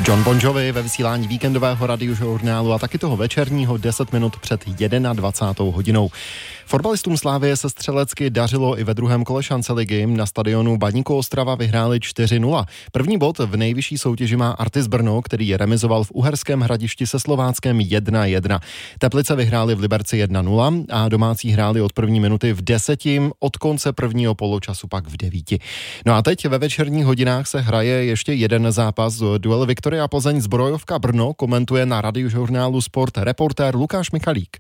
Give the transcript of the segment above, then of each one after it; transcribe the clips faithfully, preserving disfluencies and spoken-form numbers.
John Bon Jovi ve vysílání víkendového radiožurnálu a taky toho večerního deset minut před dvacátou jednou hodinou. Fotbalistům Slavie se střelecky dařilo i ve druhém kole šance ligy. Na stadionu Baníku Ostrava vyhráli čtyři nula. První bod v nejvyšší soutěži má Artis Brno, který je remizoval v Uherském Hradišti se Slováckem jedna jedna. Teplice vyhráli v Liberci jedna nula a domácí hráli od první minuty v deseti, od konce prvního poločasu pak v devíti. No a teď ve večerních hodinách se hraje ještě jeden zápas. Duel Viktoria Plzeň Zbrojovka Brno komentuje na radiožurnálu Sport reportér Lukáš Michalík.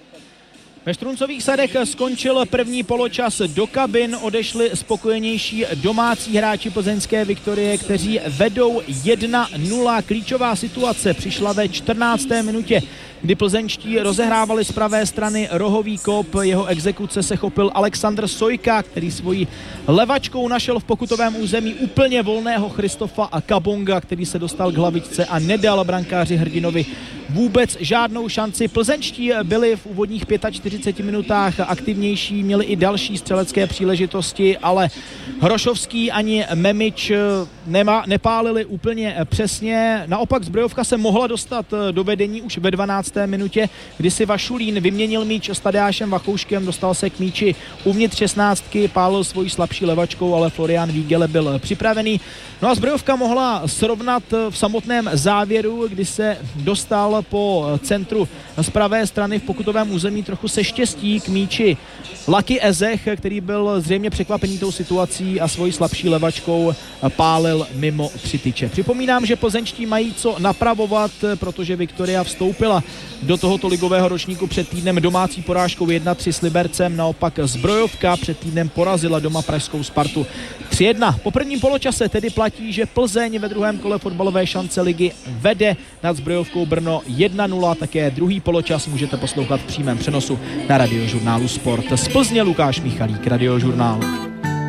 Ve Štruncových sadech skončil první poločas, do kabin odešli spokojenější domácí hráči plzeňské Viktorie, kteří vedou jedna nula. Klíčová situace přišla ve čtrnácté minutě, kdy plzeňští rozehrávali z pravé strany rohový kop. Jeho exekuce se chopil Alexandr Sojka, který svojí levačkou našel v pokutovém území úplně volného Christofa Kabonga, který se dostal k hlavičce a nedal brankáři Hrdinovi vůbec žádnou šanci. Plzeňští byli v úvodních čtyřiceti pěti minutách aktivnější, měli i další střelecké příležitosti, ale Hrošovský ani Memič nema, nepálili úplně přesně. Naopak Zbrojovka se mohla dostat do vedení už ve dvanácté minutě, kdy si Vašulín vyměnil míč s Tadeášem Vachouškem, dostal se k míči uvnitř šestnáctky, pálil svojí slabší levačkou, ale Florian Vígele byl připravený. No a Zbrojovka mohla srovnat v samotném závěru, kdy se dostal po centru z pravé strany v pokutovém území trochu se štěstí k míči Lucky Ezech, který byl zřejmě překvapený tou situací a svojí slabší levačkou pálil mimo tři tyče. Připomínám, že plzeňští mají co napravovat, protože Viktoria vstoupila do tohoto ligového ročníku před týdnem domácí porážkou jedna tři s Libercem, naopak Zbrojovka před týdnem porazila doma pražskou Spartu tři jedna. Po prvním poločase tedy platí, že Plzeň ve druhém kole fotbalové šance ligy vede nad Zbrojovkou Brno jedna nula. Také druhý poločas můžete poslouchat v přímém přenosu na radiožurnálu Sport. Z Plzně Lukáš Michalík, Radiožurnál.